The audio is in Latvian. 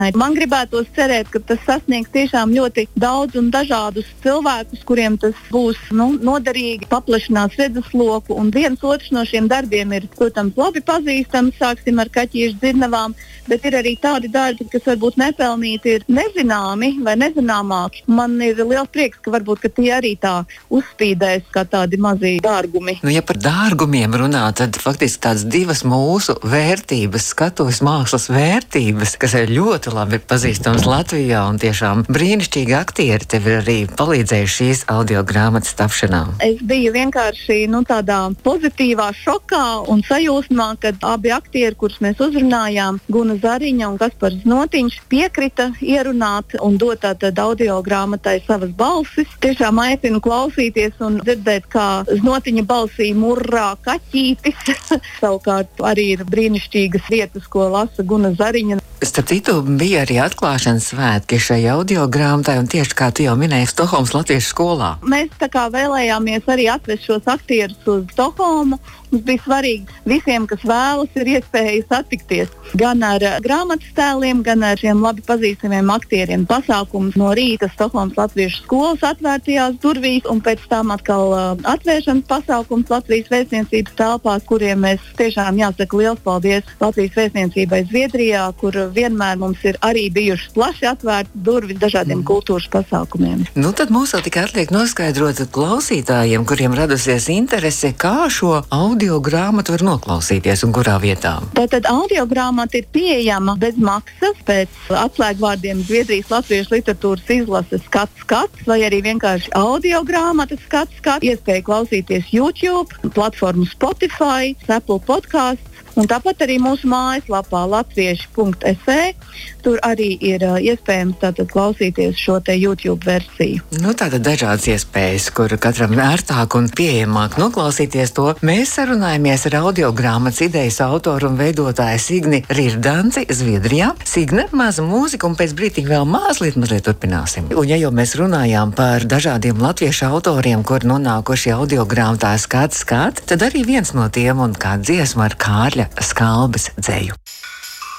Man gribētos cerēt, ka tas sasniegs tiešām ļoti daudz un dažādus cilvēkus, kuriem tas būs noderīgi, paplašinās redzesloku. Un viens otrs no šiem darbiem ir, protams, labi pazīstams, sāksim ar kaķīšu dzirnavām, bet ir arī tādi darbi, kas varbūt nepelnīti ir nezināmi vai nezināmāki. Man ir liels prieks, ka varbūt ka tie arī tā uzspīdēs kā tādi mazi dārgumi. Ja par dārgumiem runā, tad faktiski tādas divas mūsu vērtības, skatuves mākslas vērtības, kas ir ļoti labi pazīstams Latvijā un tiešām brīnišķīgi aktieri tev ir arī palīdzējuši šīs audio grāmatas tapšanā. Es biju vienkārši tādā pozitīvā šokā un sajūsmā, kad abi aktieri, kurus mēs uzrunājām, Guna Zariņa un Kaspars Notiņš, piekrita ierunāt un dot tātad audio grāmatai savas balsis. Tiešām aicinu klausīties un dzirdēt, kā Notiņa balsī murrā kaķītis. Savukārt arī ir brīnišķīgas vietas, ko lasa Guna Zariņa. Starp citu, bija arī atklāšanas svētki šai audio grāmatai, un tieši kā tu jau minēji, Stokholmas Latviešu skolā. Mēs tā kā vēlējāmies arī atvest šos aktierus uz Stokholmu. Mums bija svarīgi visiem, kas vēlas, ir iespēja satikties gan ar grāmatas tēliem, gan ar šiem labi pazīstamiem aktieriem. Pasākums no rīta Stokholmas Latviešu skolas atvērtajās durvīs, un pēc tam atkal atvēršanas pasākums Latvijas vēstniecības telpās, kuriem mēs tiešām jāsaka liels paldies Latvijas vēstniecībai Zviedrijā, kur vienmēr mums ir arī bijušas plaši atvērtas durvis dažādiem kultūras pasākumiem. Tad mums vēl tikai atliek noskaidrot klausītājiem, kuriem radusies interese, kā šo audio grāmatu var noklausīties un kurā vietā. Tātad audio grāmata ir pieejama bez maksas pēc atslēgvārdiem Zviedrijas latviešu literatūras izlases skats, vai arī vienkārši audio grāmata skats. Iespēja klausīties YouTube, platformu Spotify, Apple podcasts. Un tāpat arī mūsu mājaslapā latvieši.se. Tur arī ir iespējams tātad klausīties šo te YouTube versiju. Tātad dažādas iespējas, kur katram ērtāk un pieejamāk noklausīties to. Mēs sarunājamies ar audio grāmatas idejas autoru un veidotāju Signi Rirdanci Zviedrijā. Signe, maza mūzika, un pēc brītiņa vēl mazliet turpināsim. Un ja jau mēs runājām par dažādiem latviešu autoriem, kur nonākuši audio grāmatā skats, tad arī viens no tiem un kā dziesma ar Kārļa Skalbes dzeju.